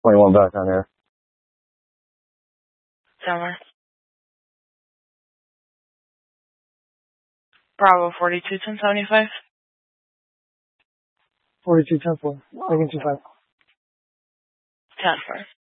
21 back on air. Summer. Bravo 42 1075. 42 10 4. Making 25. 10 4.